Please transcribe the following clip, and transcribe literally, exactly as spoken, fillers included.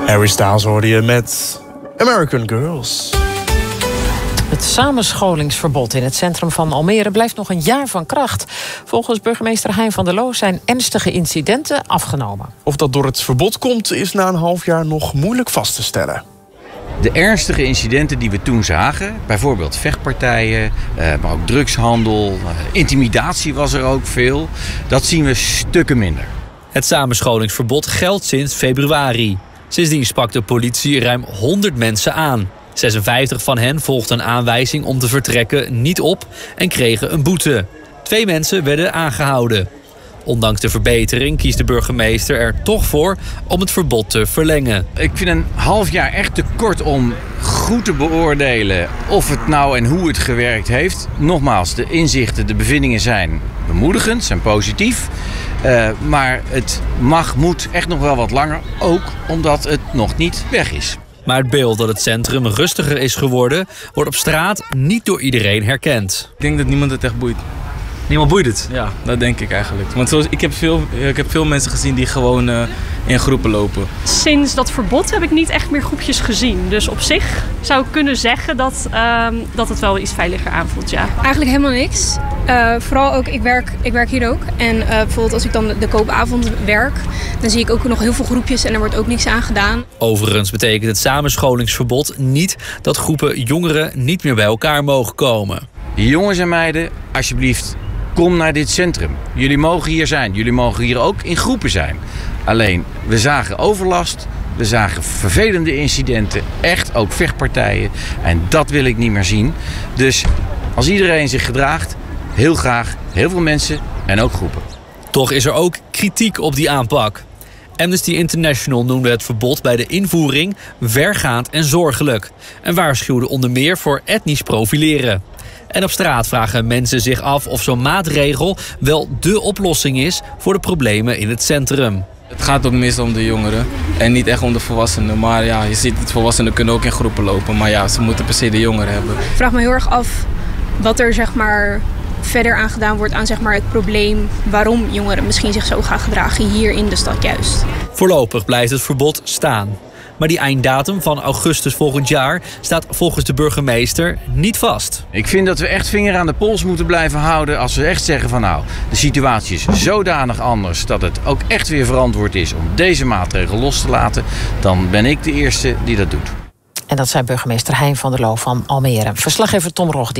Harry Styles hoorde je met American Girls. Het samenscholingsverbod in het centrum van Almere blijft nog een jaar van kracht. Volgens burgemeester Hein van der Loo zijn ernstige incidenten afgenomen. Of dat door het verbod komt, is na een half jaar nog moeilijk vast te stellen. De ernstige incidenten die we toen zagen, bijvoorbeeld vechtpartijen, maar ook drugshandel, intimidatie was er ook veel, dat zien we stukken minder. Het samenscholingsverbod geldt sinds februari. Sindsdien sprak de politie ruim honderd mensen aan. zesenvijftig van hen volgden een aanwijzing om te vertrekken niet op en kregen een boete. Twee mensen werden aangehouden. Ondanks de verbetering kiest de burgemeester er toch voor om het verbod te verlengen. Ik vind een half jaar echt te kort om goed te beoordelen of het nou en hoe het gewerkt heeft. Nogmaals, de inzichten, de bevindingen zijn bemoedigend, zijn positief. Uh, maar het mag, moet echt nog wel wat langer, ook omdat het nog niet weg is. Maar het beeld dat het centrum rustiger is geworden, wordt op straat niet door iedereen herkend. Ik denk dat niemand het echt boeit. Niemand boeit het? Ja, dat denk ik eigenlijk. Want zoals, ik, heb veel, ik heb veel mensen gezien die gewoon uh, in groepen lopen. Sinds dat verbod heb ik niet echt meer groepjes gezien. Dus op zich zou ik kunnen zeggen dat, uh, dat het wel iets veiliger aanvoelt, ja. Eigenlijk helemaal niks. Uh, vooral ook, ik werk, ik werk hier ook. En uh, bijvoorbeeld als ik dan de koopavond werk, dan zie ik ook nog heel veel groepjes en er wordt ook niks aan gedaan. Overigens betekent het samenscholingsverbod niet dat groepen jongeren niet meer bij elkaar mogen komen. Jongens en meiden, alsjeblieft, kom naar dit centrum. Jullie mogen hier zijn. Jullie mogen hier ook in groepen zijn. Alleen, we zagen overlast. We zagen vervelende incidenten. Echt ook vechtpartijen. En dat wil ik niet meer zien. Dus als iedereen zich gedraagt, heel graag, heel veel mensen en ook groepen. Toch is er ook kritiek op die aanpak. Amnesty International noemde het verbod bij de invoering vergaand en zorgelijk. En waarschuwde onder meer voor etnisch profileren. En op straat vragen mensen zich af of zo'n maatregel wel dé oplossing is voor de problemen in het centrum. Het gaat ook meestal om de jongeren en niet echt om de volwassenen. Maar ja, je ziet het, volwassenen kunnen ook in groepen lopen. Maar ja, ze moeten per se de jongeren hebben. Ik vraag me heel erg af wat er zeg maar verder aan gedaan wordt aan zeg maar het probleem waarom jongeren misschien zich zo gaan gedragen hier in de stad juist. Voorlopig blijft het verbod staan. Maar die einddatum van augustus volgend jaar staat volgens de burgemeester niet vast. Ik vind dat we echt vinger aan de pols moeten blijven houden als we echt zeggen van nou, de situatie is zodanig anders dat het ook echt weer verantwoord is om deze maatregel los te laten. Dan ben ik de eerste die dat doet. En dat zei burgemeester Hein van der Loo van Almere. Verslaggever Tom Rog.